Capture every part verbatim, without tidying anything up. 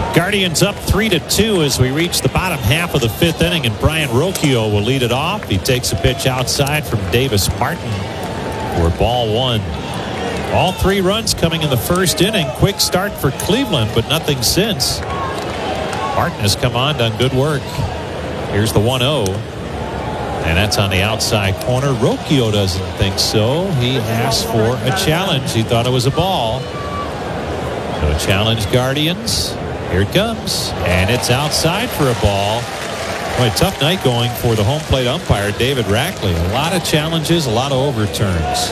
Guardians up three to two as we reach the bottom half of the fifth inning, and Brian Rocchio will lead it off. He takes a pitch outside from Davis Martin for ball one. All three runs coming in the first inning. Quick start for Cleveland, but nothing since. Martin has come on, done good work. Here's the one oh. And that's on the outside corner. Rocchio doesn't think so. He asked for a challenge. He thought it was a ball. So a challenge, Guardians. Here it comes. And it's outside for a ball. Boy, a tough night going for the home plate umpire, David Rackley. A lot of challenges, a lot of overturns.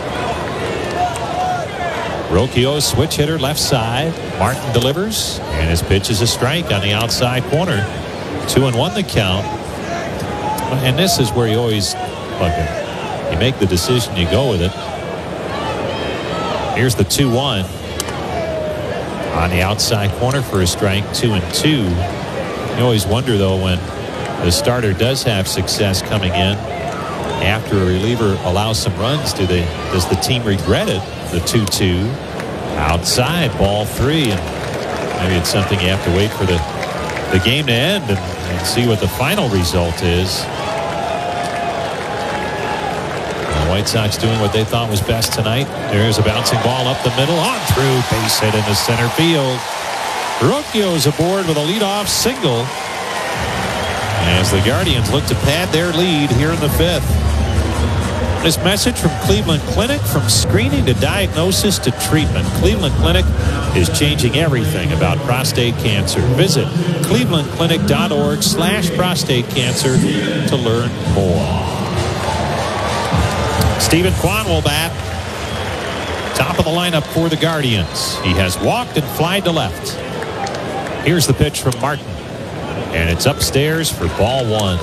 Rocchio, switch hitter, left side. Martin delivers, and his pitch is a strike on the outside corner. Two and one the count. And this is where you always look at. You make the decision, you go with it. Here's the two one. On the outside corner for a strike, two and two. You always wonder, though, when the starter does have success coming in after a reliever allows some runs, do they? Does the team regret it? The two two. Outside, ball three. And maybe it's something you have to wait for the, the game to end and, and see what the final result is. The White Sox doing what they thought was best tonight. There's a bouncing ball up the middle, on through, base hit in the center field. Rocchio's aboard with a leadoff single as the Guardians look to pad their lead here in the fifth. This message from Cleveland Clinic: from screening to diagnosis to treatment, Cleveland Clinic is changing everything about prostate cancer. Visit clevelandclinic.org slash prostate cancer to learn more. Steven Kwan will bat. Top of the lineup for the Guardians. He has walked and flied to left. Here's the pitch from Martin. And it's upstairs for ball one.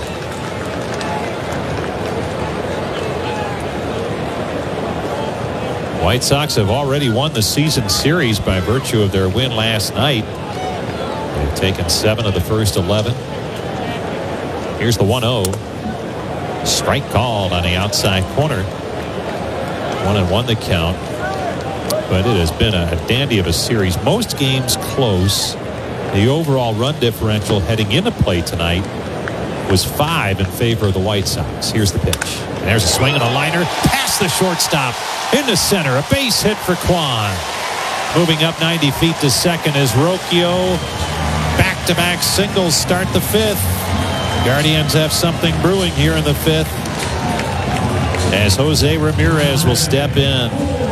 White Sox have already won the season series by virtue of their win last night. They've taken seven of the first eleven. Here's the one oh. Strike called on the outside corner. One and one the count. But it has been a dandy of a series. Most games close. The overall run differential heading into play tonight was five in favor of the White Sox. Here's the pitch. And there's a swing and a liner past the shortstop into center. A base hit for Kwan. Moving up ninety feet to second is Rocchio. Back-to-back singles start the fifth. Guardians have something brewing here in the fifth as Jose Ramirez will step in.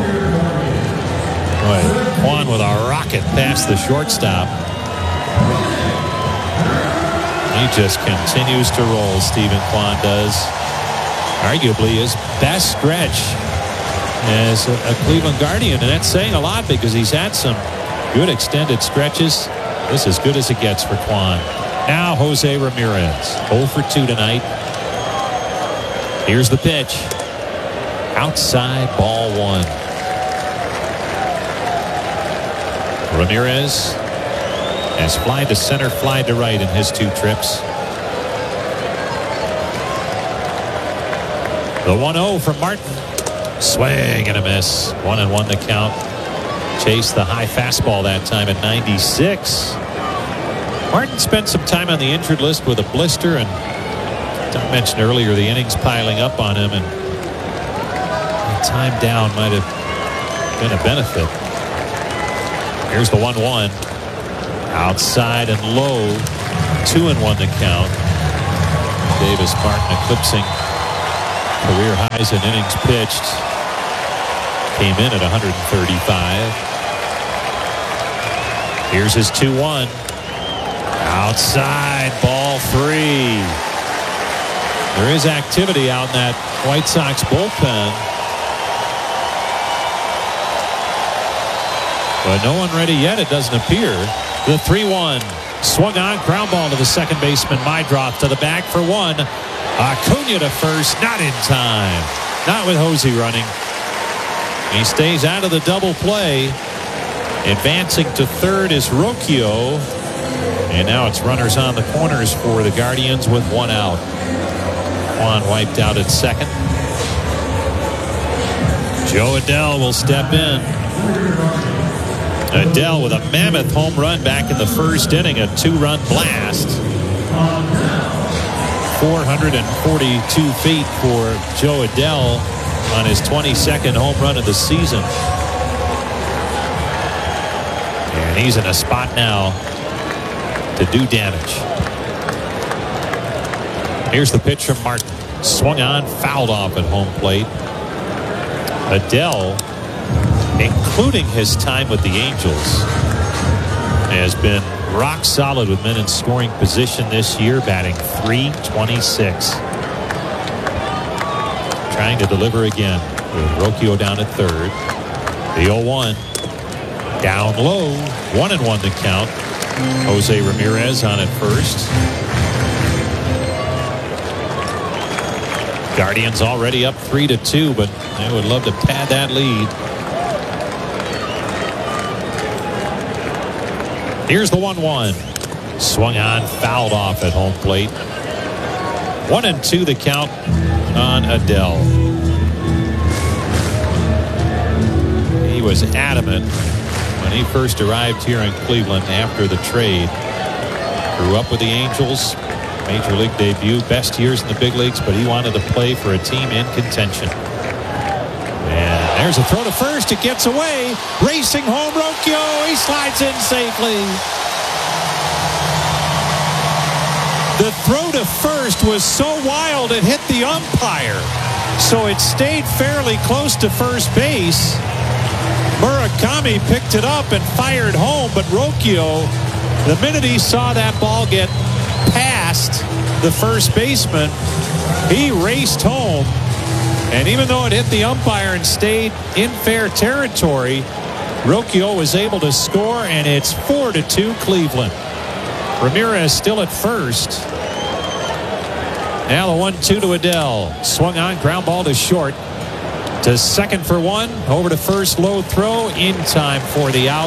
Boy, Kwan with a rocket past the shortstop. He just continues to roll, Steven Kwan does. Arguably his best stretch as a, a Cleveland Guardian, and that's saying a lot because he's had some good extended stretches. This is as good as it gets for Kwan. Now Jose Ramirez, oh for two tonight. Here's the pitch. Outside, ball one. Ramirez has fly to center, fly to right in his two trips. The one oh from Martin. Swing and a miss. One and one the count. Chased the high fastball that time at ninety-six. Martin spent some time on the injured list with a blister, and I mentioned earlier the innings piling up on him, and the time down might have been a benefit. Here's the one one. Outside and low. Two and one to count. Davis Martin eclipsing career highs in innings pitched. Came in at one hundred thirty-five. Here's his two one. Outside, ball three. There is activity out in that White Sox bullpen. But no one ready yet, it doesn't appear. The three one. Swung on, ground ball to the second baseman. Meidroth to the back for one. Acuna to first, not in time. Not with Jose running. He stays out of the double play. Advancing to third is Rocchio. And now it's runners on the corners for the Guardians with one out. Kwan wiped out at second. Jo Adell will step in. Adell with a mammoth home run back in the first inning, a two-run blast. four hundred forty-two feet for Jo Adell on his twenty-second home run of the season. And he's in a spot now to do damage. Here's the pitch from Martin. Swung on, fouled off at home plate. Adell, including his time with the Angels, has been rock solid with men in scoring position this year, batting three twenty-six. Trying to deliver again with Rocchio down at third. The oh one. Down low. One and one to count. Jose Ramirez on at first. Guardians already up three to two, but they would love to pad that lead. Here's the one one. Swung on, fouled off at home plate. One and two the count on Adell. He was adamant when he first arrived here in Cleveland after the trade. Grew up with the Angels. Major league debut, best years in the big leagues, but he wanted to play for a team in contention. And there's a throw to first. It gets away. Racing home, Rocchio. He slides in safely. The throw to first was so wild it hit the umpire. So it stayed fairly close to first base. Murakami picked it up and fired home, but Rocchio, the minute he saw that ball get past the first baseman, he raced home, and even though it hit the umpire and stayed in fair territory, Rocchio was able to score, and it's four to two Cleveland. Ramirez still at first. Now the one two to Adell. Swung on, ground ball to short. To second for one. Over to first, low throw. In time for the out.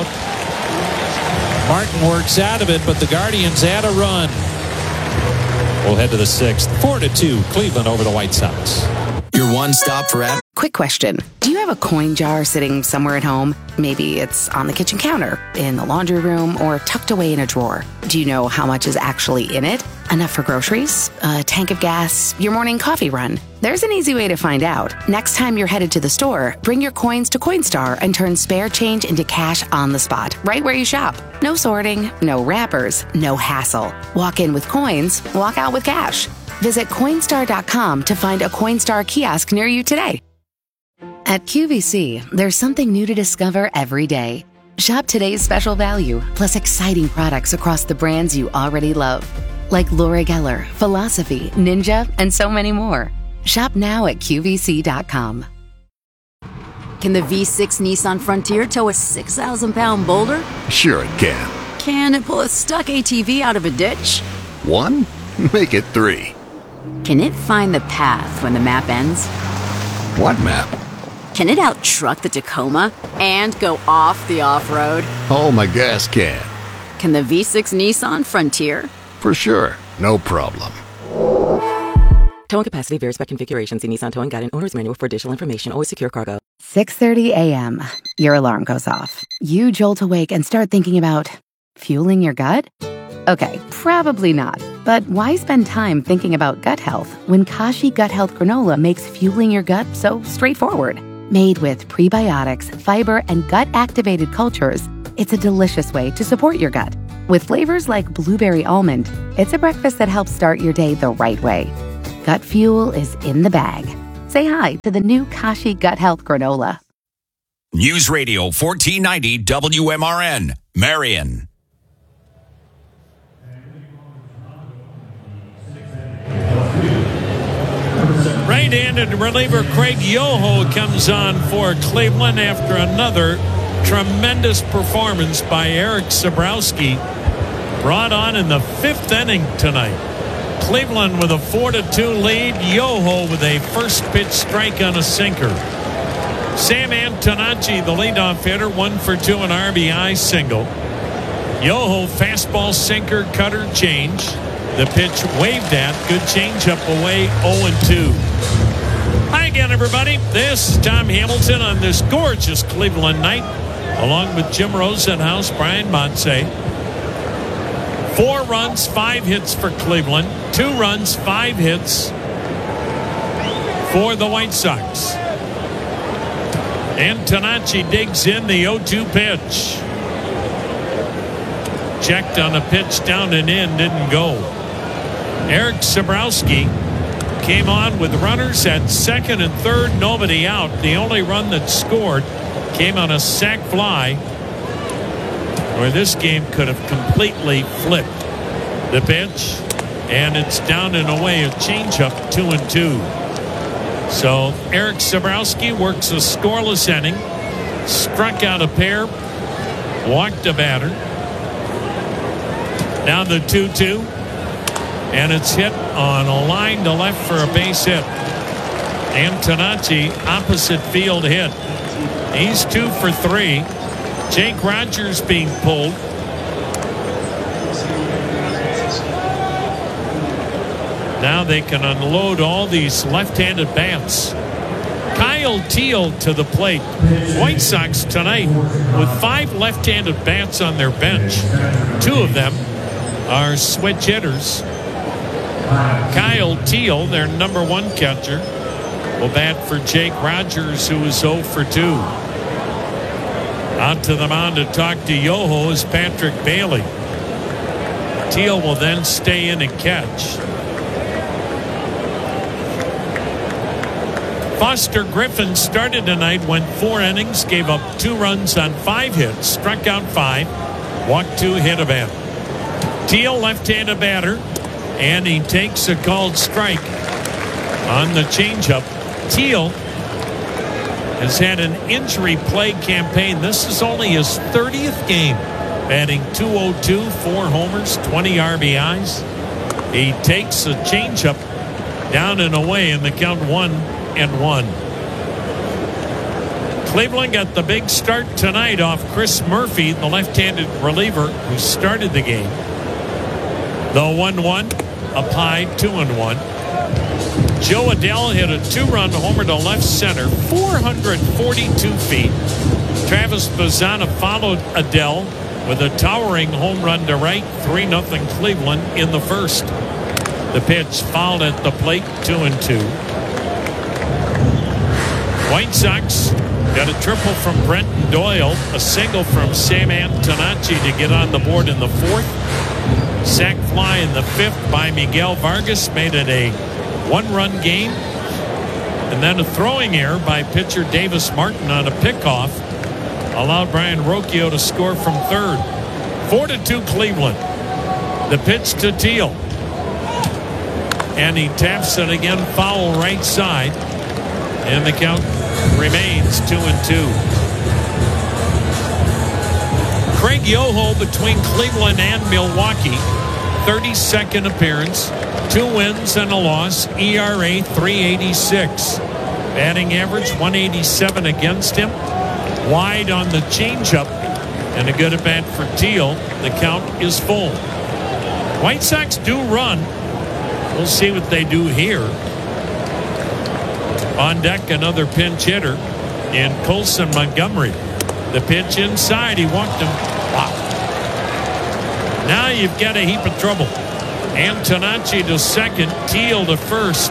Martin works out of it, but the Guardians add a run. We'll head to the sixth. Four to two, Cleveland over the White Sox. Your one stop for ad. Quick question. Do you have a coin jar sitting somewhere at home? Maybe it's on the kitchen counter, in the laundry room, or tucked away in a drawer. Do you know how much is actually in it? Enough for groceries? A tank of gas? Your morning coffee run? There's an easy way to find out. Next time you're headed to the store, bring your coins to Coinstar and turn spare change into cash on the spot, right where you shop. No sorting, no wrappers, no hassle. Walk in with coins, walk out with cash. Visit Coinstar dot com to find a Coinstar kiosk near you today. At Q V C, there's something new to discover every day. Shop today's special value, plus exciting products across the brands you already love. Like Laura Geller, Philosophy, Ninja, and so many more. Shop now at Q V C dot com. Can the V six Nissan Frontier tow a six thousand pound boulder? Sure it can. Can it pull a stuck A T V out of a ditch? One? Make it three. Can it find the path when the map ends? What map? Can it out-truck the Tacoma and go off the off-road? Oh, my gas can. Can the V six Nissan Frontier? For sure. No problem. Towing capacity varies by configuration. See Nissan Towing Guide and Owner's Manual for additional information. Always secure cargo. six thirty a.m. Your alarm goes off. You jolt awake and start thinking about fueling your gut? Okay, probably not. But why spend time thinking about gut health when Kashi Gut Health Granola makes fueling your gut so straightforward? Made with prebiotics, fiber, and gut-activated cultures, it's a delicious way to support your gut. With flavors like blueberry almond, it's a breakfast that helps start your day the right way. Gut fuel is in the bag. Say hi to the new Kashi Gut Health Granola. News Radio fourteen ninety W M R N, Marion. Right-handed reliever Craig Yoho comes on for Cleveland after another tremendous performance by Eric Sabrowski, brought on in the fifth inning tonight. Cleveland with a four to two lead. Yoho with a first pitch strike on a sinker. Sam Antonacci, the leadoff hitter, one for two, an R B I single. Yoho fastball, sinker, cutter, change. The pitch waved at. Good changeup away, oh and two. Hi again, everybody. This is Tom Hamilton on this gorgeous Cleveland night. along with Jim Rosenhaus, Brian Montse. Four runs, five hits for Cleveland. Two runs, five hits for the White Sox. Antonacci digs in the oh two pitch. Checked on a pitch down and in, didn't go. Eric Sabrowski came on with runners at second and third, nobody out. The only run that scored came on a sac fly, where this game could have completely flipped. The pitch, and it's down and away, a changeup, two and two. So Eric Sabrowski works a scoreless inning, struck out a pair, walked a batter. Down the two two, and it's hit on a line to left for a base hit. Antonacci, opposite field hit. He's two for three. Jake Rogers being pulled. Now they can unload all these left-handed bats. Kyle Teel to the plate. White Sox tonight with five left-handed bats on their bench. Two of them are switch hitters. Kyle Teel, their number one catcher, will bat for Jake Rogers, who is oh for two. Out to the mound to talk to Yoho is Patrick Bailey. Teel will then stay in and catch. Foster Griffin started tonight, went four innings, gave up two runs on five hits, struck out five, walked two, hit a batter. Teel, left-handed batter, and he takes a called strike on the changeup. Teel has had an injury-plagued campaign. This is only his thirtieth game, batting two oh two, four homers, twenty R B Is. He takes a changeup down and away in the count one and one. Cleveland got the big start tonight off Chris Murphy, the left-handed reliever who started the game. The one one up high, two and one. Joe Adell hit a two-run homer to left center, four hundred forty-two feet. Travis Bazzana followed Adell with a towering home run to right, three nothing Cleveland in the first. The pitch fouled at the plate, two and two. White Sox got a triple from Brenton Doyle, a single from Sam Antonacci to get on the board in the fourth. Sac fly in the fifth by Miguel Vargas made it a one-run game. And then a throwing error by pitcher Davis Martin on a pickoff allowed Brian Rocchio to score from third. Four to two Cleveland. The pitch to Teel. And he taps it again, foul right side. And the count remains two and two. Craig Yoho between Cleveland and Milwaukee. thirty-second appearance. Two wins and a loss. E R A three eighty-six. Batting average one eighty-seven against him. Wide on the changeup. And a good at bat for Teel. The count is full. White Sox do run. We'll see what they do here. On deck, another pinch hitter in Colson Montgomery. The pitch inside. He walked him. Wow. Now you've got a heap of trouble. Antonacci to second. Teel to first.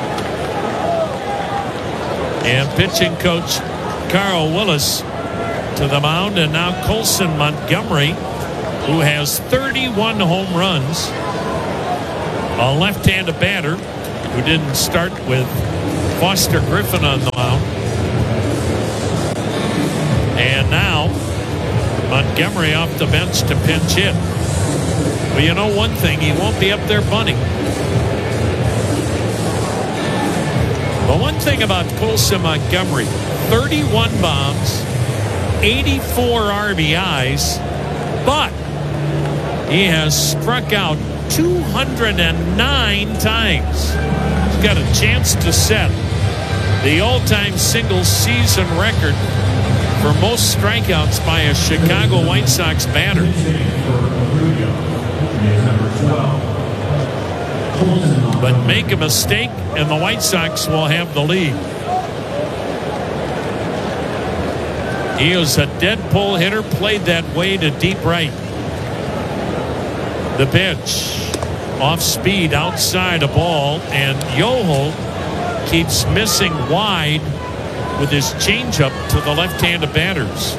And pitching coach Carl Willis to the mound. And now Colson Montgomery, who has thirty-one home runs. A left-handed batter who didn't start with Foster Griffin on the mound. And now Montgomery off the bench to pinch hit. Well, you know one thing, he won't be up there bunting. But one thing about Colson Montgomery, thirty-one bombs, eighty-four R B Is, but he has struck out two hundred nine times. He's got a chance to set the all-time single season record for most strikeouts by a Chicago White Sox batter. But make a mistake and the White Sox will have the lead. He is a dead pull hitter, played that way to deep right. The pitch. Off speed, outside a ball, and Yoho keeps missing wide with his changeup to the left-handed batters.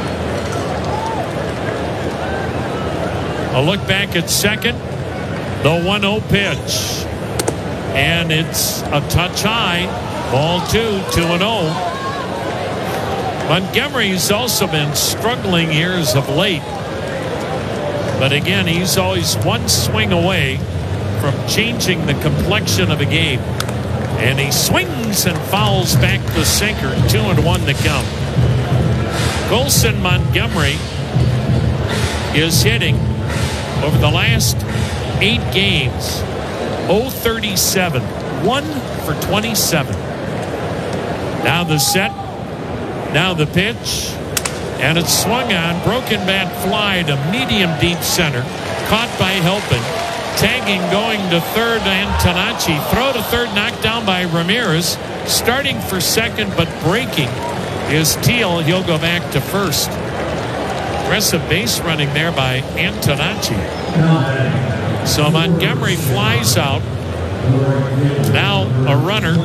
A look back at second. The one oh pitch. And it's a touch high. Ball two, two and oh. Montgomery's also been struggling here as of late. But again, he's always one swing away from changing the complexion of a game. And he swings and fouls back the sinker. Two and one to count. Colson Montgomery is hitting over the last eight games. oh thirty-seven. one for twenty-seven. Now the set. Now the pitch. And it's swung on. Broken bat fly to medium deep center. Caught by Helping. Tagging going to third, Antonacci. Throw to third, knocked down by Ramirez. Starting for second, but breaking is Teal. He'll go back to first. Aggressive base running there by Antonacci. So Montgomery flies out. Now a runner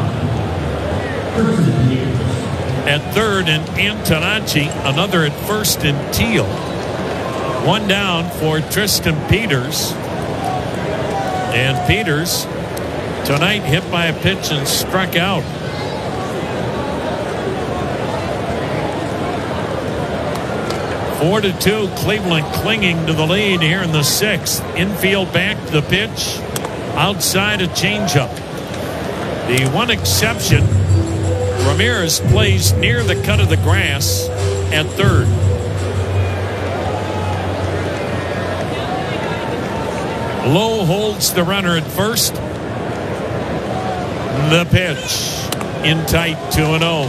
at third, and Antonacci, another at first, and Teal. One down for Tristan Peters. And Peters tonight hit by a pitch and struck out. Four to two, Cleveland clinging to the lead here in the sixth. Infield back, the pitch. Outside a changeup. The one exception, Ramirez plays near the cut of the grass at third. Lowe holds the runner at first. The pitch in tight, two and oh.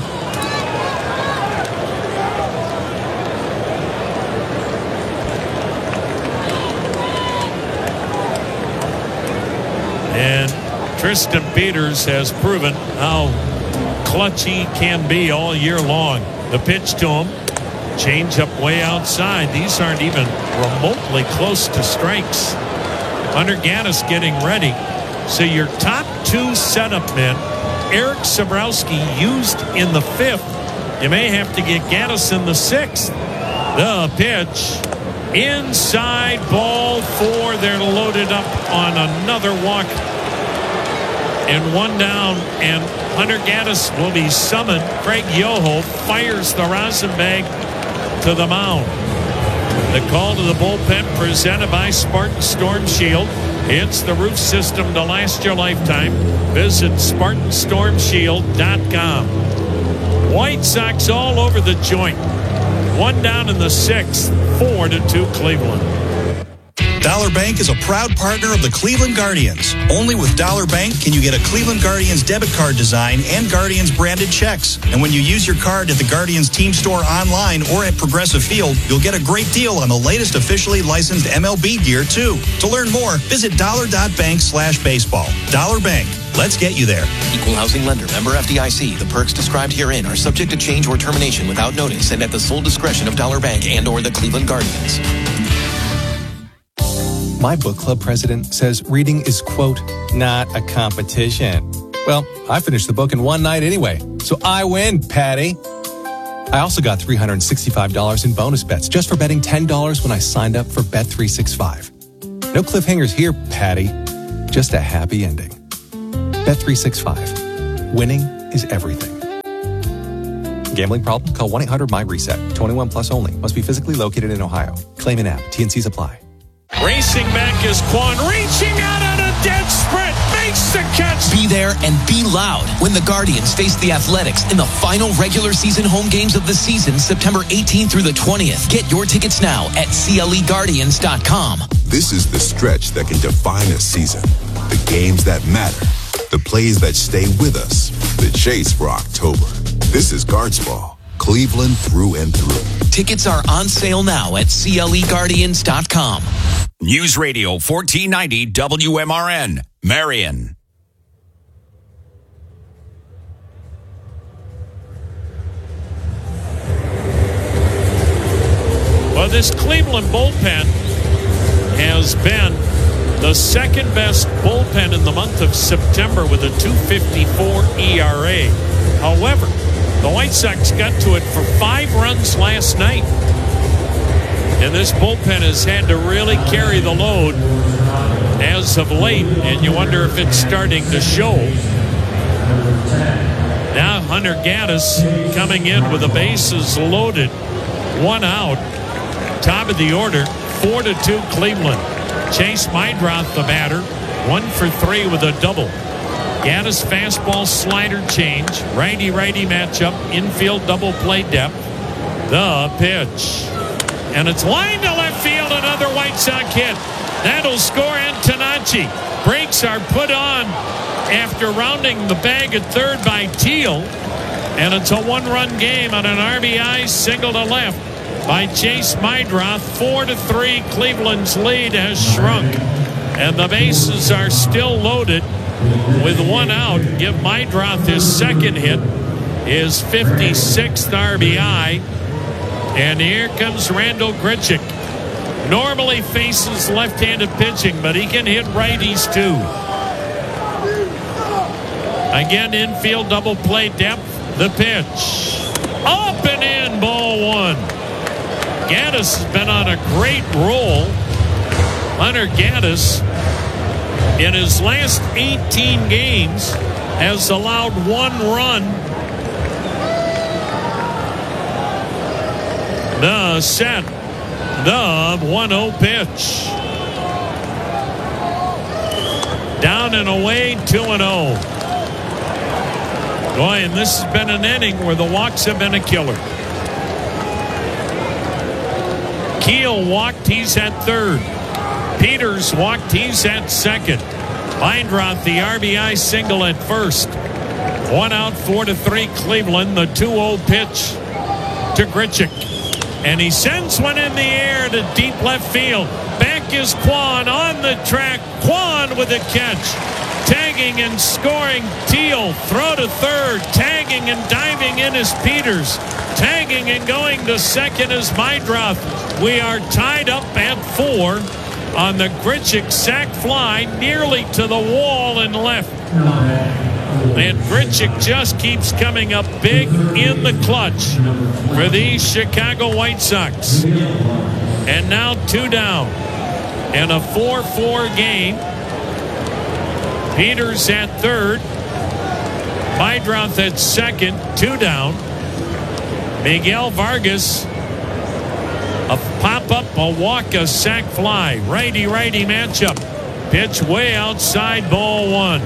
And Tristan Peters has proven how clutch he can be all year long. The pitch to him. Change up way outside. These aren't even remotely close to strikes. Hunter Gaddis getting ready. So your top two setup men, Eric Sabrowski used in the fifth. You may have to get Gaddis in the sixth. The pitch. Inside, ball four. They're loaded up on another walk. And one down, and Hunter Gaddis will be summoned. Craig Yoho fires the rosin bag to the mound. The call to the bullpen presented by Spartan Storm Shield. It's the roof system to last your lifetime. Visit Spartan Storm Shield dot com. White Sox all over the joint. One down in the sixth, four to two Cleveland. Dollar Bank is a proud partner of the Cleveland Guardians. Only with Dollar Bank can you get a Cleveland Guardians debit card design and Guardians branded checks. And when you use your card at the Guardians team store online or at Progressive Field, you'll get a great deal on the latest officially licensed M L B gear too. To learn more, visit dollar.bank slash baseball. Dollar Bank. Let's get you there. Equal housing lender. Member F D I C. The perks described herein are subject to change or termination without notice and at the sole discretion of Dollar Bank and or the Cleveland Guardians. My book club president says reading is, quote, not a competition. Well, I finished the book in one night anyway, so I win, Patty. I also got three hundred sixty-five dollars in bonus bets just for betting ten dollars when I signed up for Bet three sixty-five. No cliffhangers here, Patty. Just a happy ending. Bet three sixty-five. Winning is everything. Gambling problem? Call one eight hundred my reset. twenty-one plus only. Must be physically located in Ohio. Claim an app. T N Cs apply. Racing back is Quan, reaching out on a dead sprint, makes the catch. Be there and be loud when the Guardians face the Athletics in the final regular season home games of the season, September eighteenth through the twentieth. Get your tickets now at C L E Guardians dot com. This is the stretch that can define a season. The games that matter. The plays that stay with us. The chase for October. This is Guards Ball. Cleveland through and through. Tickets are on sale now at C L E Guardians dot com. News Radio fourteen ninety W M R N, Marion. Well, this Cleveland bullpen has been the second best bullpen in the month of September with a two fifty-four E R A. However, the White Sox got to it for five runs last night. And this bullpen has had to really carry the load as of late, and you wonder if it's starting to show. Now Hunter Gaddis coming in with the bases loaded, one out, top of the order, four to two Cleveland. Chase Meidroth the batter, one for three with a double. Gaddis fastball slider change, righty-righty matchup, infield double play depth. The pitch. And it's lined to left field, another White Sox hit. That'll score Antonacci. Brakes are put on after rounding the bag at third by Teal. And it's a one-run game on an R B I single to left by Chase Meidroth. Four to three, Cleveland's lead has shrunk. And the bases are still loaded with one out. Give Meidroth his second hit, his fifty-sixth R B I. And here comes Randal Grichuk. Normally faces left-handed pitching, but he can hit righties too. Again, infield double play depth. The pitch. Up and in, ball one. Gaddis has been on a great roll. Hunter Gaddis, in his last eighteen games, has allowed one run. The set. The one oh pitch. Down and away, two and oh. Boy, and this has been an inning where the walks have been a killer. Keel walked, he's at third. Peters walked, he's at second. Meidroth, the R B I single at first. One out, four to three Cleveland. The two oh pitch to Grichuk. And he sends one in the air to deep left field. Back is Kwan on the track. Kwan with a catch. Tagging and scoring Teal. Throw to third. Tagging and diving in is Peters. Tagging and going to second is Meidroth. We are tied up at four on the Grichuk sac fly nearly to the wall and left. And Grichuk just keeps coming up big in the clutch for these Chicago White Sox. And now two down in a four four game. Peters at third. Meidroth at second. Two down. Miguel Vargas. A pop-up, a walk, a sac fly. Righty-righty matchup. Pitch way outside, ball one.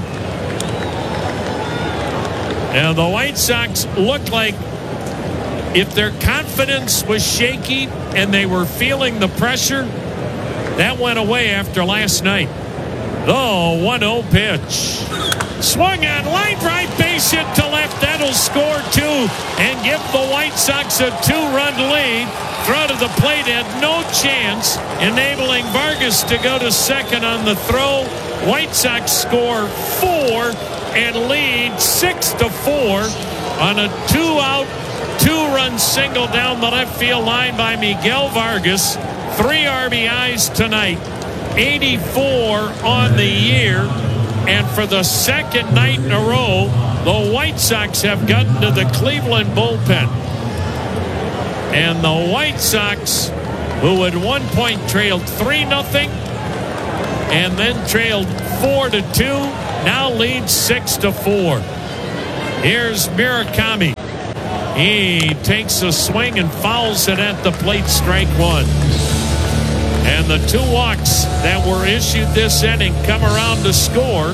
Now the White Sox looked like if their confidence was shaky and they were feeling the pressure, that went away after last night. The one oh pitch. Swung on, line drive, base hit to left. That'll score two and give the White Sox a two-run lead. Throw to the plate had no chance, enabling Vargas to go to second on the throw. White Sox score four and lead six to four on a two-out, two-run single down the left field line by Miguel Vargas. Three R B Is tonight, eighty-four on the year, and for the second night in a row, the White Sox have gotten to the Cleveland bullpen. And the White Sox, who at one point trailed three nothing and then trailed four to two, now leads six to four. Here's Murakami. He takes a swing and fouls it at the plate, strike one. And the two walks that were issued this inning come around to score.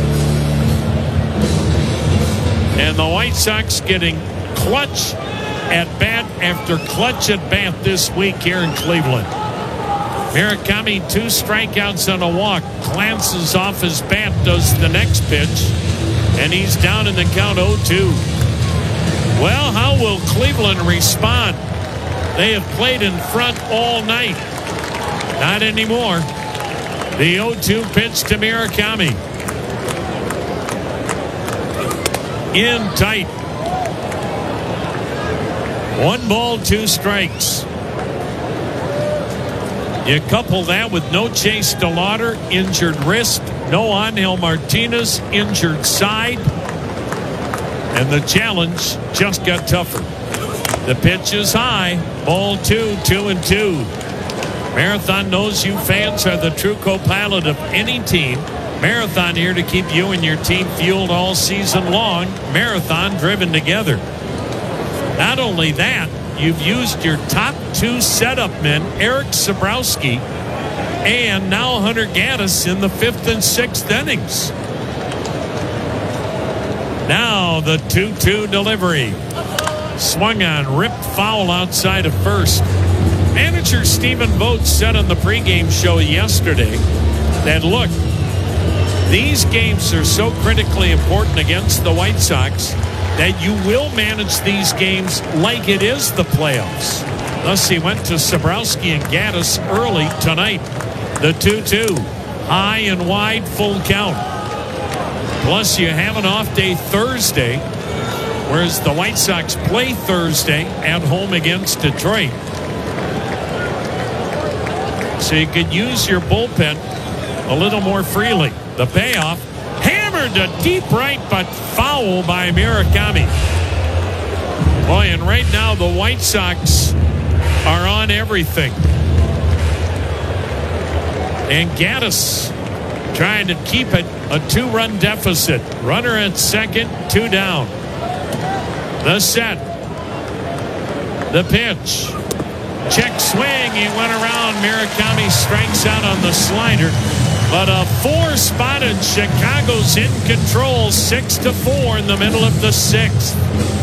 And the White Sox getting clutch at bat after clutch at bat this week here in Cleveland. Murakami, two strikeouts on a walk, glances off his bat, does the next pitch, and he's down in the count oh two. Well, how will Cleveland respond? They have played in front all night. Not anymore. The oh two pitch to Murakami. In tight. One ball, two strikes. You couple that with no Chase DeLauder, injured wrist, no Angel Martinez, injured side, and the challenge just got tougher. The pitch is high. Ball two, two and two. Marathon knows you fans are the true co-pilot of any team. Marathon here to keep you and your team fueled all season long. Marathon driven together. Not only that, you've used your top two setup men, Eric Sabrowski and now Hunter Gaddis, in the fifth and sixth innings. Now the two two delivery. Swung on, ripped foul outside of first. Manager Stephen Vogt said on the pregame show yesterday that, look, these games are so critically important against the White Sox that you will manage these games like it is the playoffs. Thus, he went to Sabrowski and Gaddis early tonight. The two two, high and wide, full count. Plus, you have an off day Thursday, whereas the White Sox play Thursday at home against Detroit. So you could use your bullpen a little more freely. The payoff, hammered to deep right, but foul by Murakami. Boy, and right now the White Sox are on everything. And Gaddis trying to keep it a two-run deficit. Runner at second, two down. The set. The pitch. Check swing. He went around. Murakami strikes out on the slider. But a four-spotted Chicago's in control, six to four in the middle of the sixth.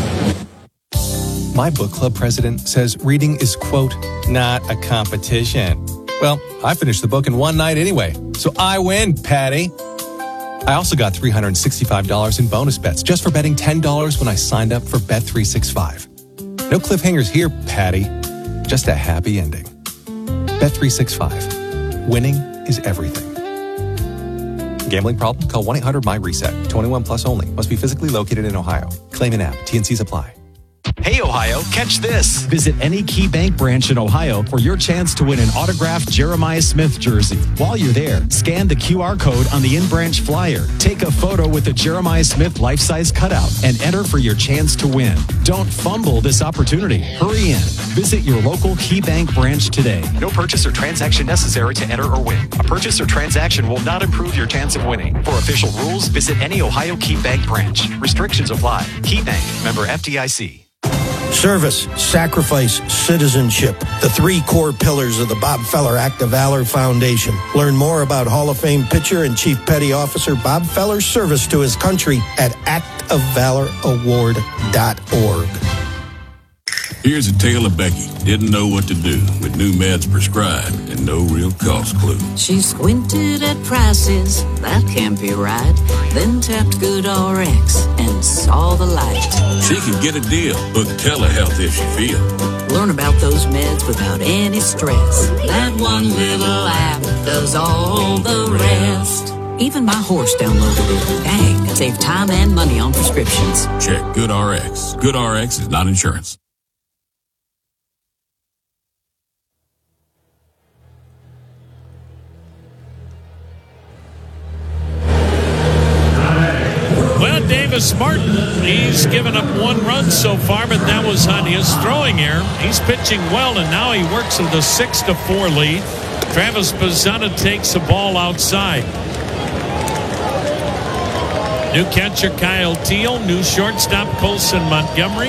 My book club president says reading is, quote, not a competition. Well, I finished the book in one night anyway, so I win, Patty. I also got three hundred sixty-five dollars in bonus bets just for betting ten dollars when I signed up for Bet three sixty-five. No cliffhangers here, Patty. Just a happy ending. Bet three sixty-five. Winning is everything. Gambling problem? Call one eight hundred my reset. twenty-one plus only. Must be physically located in Ohio. Claim an app. T and C's apply. Hey, Ohio, catch this. Visit any Key Bank branch in Ohio for your chance to win an autographed Jeremiah Smith jersey. While you're there, scan the Q R code on the in-branch flyer. Take a photo with the Jeremiah Smith life-size cutout and enter for your chance to win. Don't fumble this opportunity. Hurry in. Visit your local Key Bank branch today. No purchase or transaction necessary to enter or win. A purchase or transaction will not improve your chance of winning. For official rules, visit any Ohio Key Bank branch. Restrictions apply. Key Bank, member F D I C. Service, sacrifice, citizenship. The three core pillars of the Bob Feller Act of Valor Foundation. Learn more about Hall of Fame pitcher and Chief Petty Officer Bob Feller's service to his country at act of valor award dot org. Here's a tale of Becky. Didn't know what to do with new meds prescribed and no real cost clue. She squinted at prices, that can't be right. Then tapped GoodRx and saw the light. She could get a deal. Book telehealth if she feels. Learn about those meds without any stress. That one little app does all the rest. Even my horse downloaded it. Dang, it saved time and money on prescriptions. Check GoodRx. GoodRx is not insurance. Davis Martin, he's given up one run so far, but that was on his throwing error. He's pitching well, and now he works with a six to four lead. Travis Bazzana takes the ball outside. New catcher Kyle Teal, new shortstop Colson Montgomery.